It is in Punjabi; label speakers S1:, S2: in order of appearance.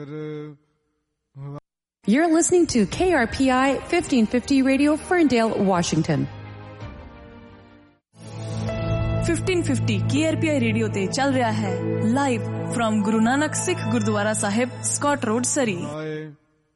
S1: You're listening to KRPI 1550 Radio, Ferndale, Washington.
S2: 1550 KRPI radio ਤੇ ਚੱਲ ਰਿਹਾ ਹੈ ਲਾਈਵ ਫਰਮ ਗੁਰੂ ਨਾਨਕ ਸਿੱਖ ਗੁਰਦੁਆਰਾ ਸਾਹਿਬ, ਸਕਾਟ ਰੋਡ, ਸਰੀ।